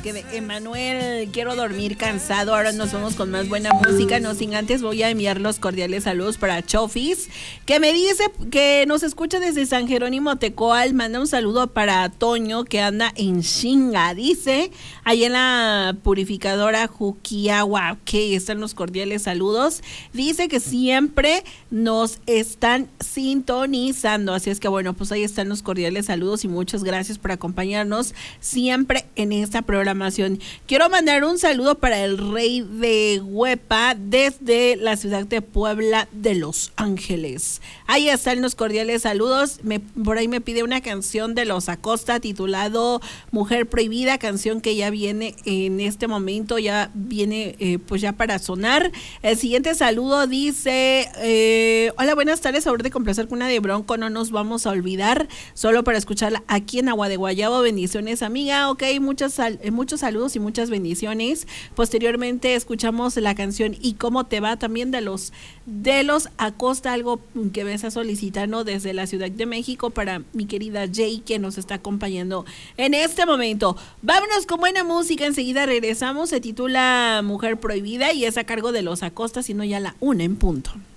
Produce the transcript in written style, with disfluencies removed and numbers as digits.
que de Emanuel, quiero dormir cansado. Ahora nos vamos con más buena música. No sin antes voy a enviar los cordiales saludos para Chofis, que me dice que nos escucha desde San Jerónimo Tecoal. Manda un saludo para Toño, que anda en chinga, dice, ahí en la purificadora Juquiagua. Ok, están los cordiales saludos. Dice que siempre nos están sintonizando, así es que bueno, pues ahí están los cordiales saludos y muchas gracias por acompañarnos siempre en esta programación. Quiero mandar un saludo para el Rey de Huepa desde la ciudad de Puebla de Los Ángeles. Ahí están los cordiales saludos. Por ahí me pide una canción de Los Acosta titulado Mujer Prohibida, canción que ya viene en este momento, ya viene pues ya para sonar. El siguiente saludo dice, hola, buenas tardes, favor de complacer con una de Bronco, no nos vamos a olvidar, solo para escucharla aquí en Agua de Guayabo. Bendiciones, amiga. Ok, muchos saludos y muchas bendiciones. Posteriormente escuchamos la canción ¿Y cómo te va? También de los Acosta, algo que me está solicitando desde la Ciudad de México para mi querida Jay, que nos está acompañando en este momento. Vámonos con buena música, enseguida regresamos. Se titula Mujer Prohibida y es a cargo de Los Acosta, sino ya la 1 en punto.